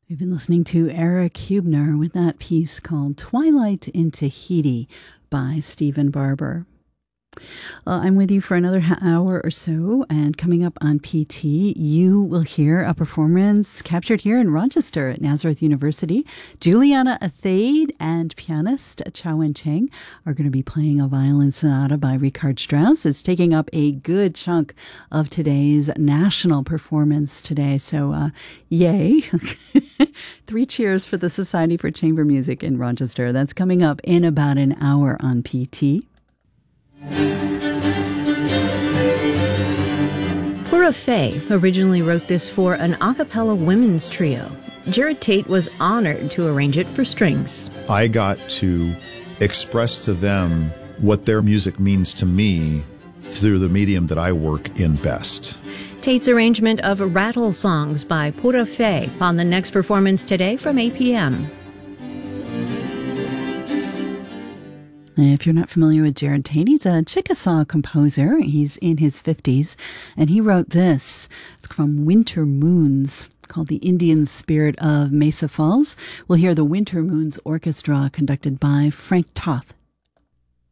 We've been listening to Eric Hubner with that piece called Twilight in Tahiti by Stephen Barber. I'm with you for another hour or so, and coming up on PT, you will hear a performance captured here in Rochester at Nazareth University. Juliana Athade and pianist Chao Wen Cheng are going to be playing a violin sonata by Richard Strauss. It's taking up a good chunk of today's national performance today, so yay. 3 cheers for the Society for Chamber Music in Rochester. That's coming up in about an hour on PT. Pura Fey originally wrote this for an a cappella women's trio. Jared Tate was honored to arrange it for strings. I got to express to them what their music means to me through the medium that I work in best. Tate's arrangement of Rattle Songs by Pura Fey on the next performance today from 8 p.m. If you're not familiar with Jared Tate, he's a Chickasaw composer. He's in his 50s, and he wrote this. It's from Winter Moons, called The Indian Spirit of Mesa Falls. We'll hear the Winter Moons Orchestra conducted by Frank Toth.